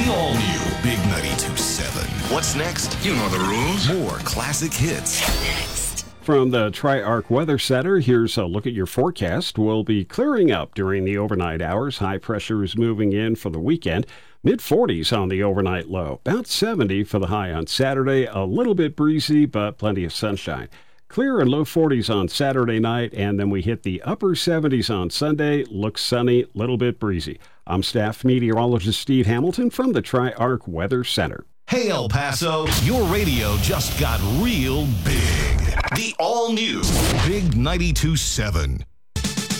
The all-new Big 92.7. What's next? You know the rules. More classic hits. From the Tri-Arc Weather Center, here's a look at your forecast. We'll be clearing up during the overnight hours. High pressure is moving in for the weekend. Mid-40s on the overnight low. About 70 for the high on Saturday. A little bit breezy, but plenty of sunshine. Clear and low 40s on Saturday night, and then we hit the upper 70s on Sunday. Looks sunny, little bit breezy. I'm staff meteorologist Steve Hamilton from the Tri-Arc Weather Center. Hey, El Paso, your radio just got real big. The all-new Big 92.7.